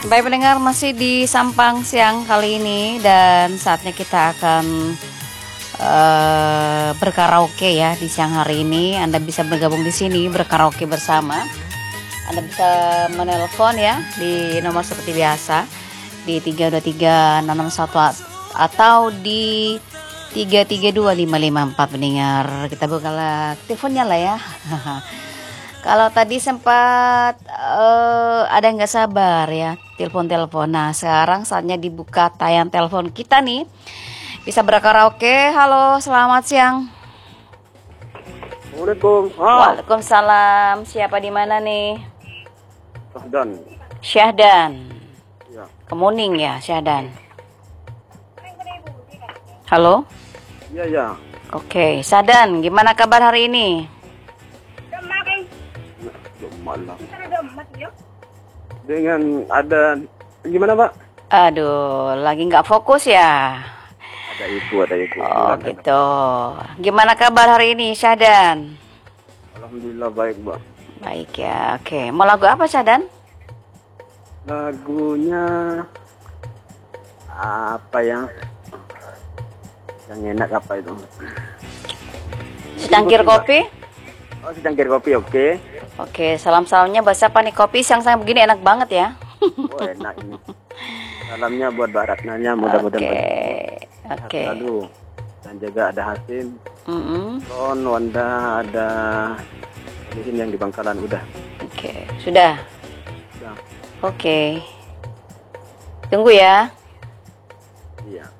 Baik pendengar, masih di Sampang Siang kali ini dan saatnya kita akan berkaraoke ya di siang hari ini. Anda bisa bergabung di sini berkaraoke bersama. Anda bisa menelpon ya di nomor seperti biasa di 323 atau di 332 554 pendengar. Kita buka teleponnya lah ya. Kalau tadi sempat ada yang nggak sabar ya telepon. Nah sekarang saatnya dibuka tayang telepon kita nih. Bisa berkaraoke. Halo, selamat siang. Assalamualaikum. Waalaikumsalam. Siapa di mana nih? Syahdan. Ya. Kemuning ya Syahdan. Halo. Iya. Oke, Syahdan, gimana kabar hari ini? Malam. Dengan ada gimana Pak? Aduh, lagi nggak fokus ya? Ada ibu. Oh gitu. Gimana kabar hari ini, Syahdan? Alhamdulillah baik Mbak. Baik ya, oke. Mau lagu apa, Syahdan? Lagunya apa yang enak apa itu? Secangkir kopi? Oh, secangkir kopi, oke. Oke, salam-salamnya buat siapa nih? Kopi siang-siang begini enak banget ya. Oh, enak ini. Salamnya buat Mbak Ratnanya, mudah-mudahan Oke. lalu dan juga ada Hasim, Ron, Wanda, ada ini yang di Bangkalan udah. Oke, sudah. Sudah. Oke. Tunggu ya. Iya.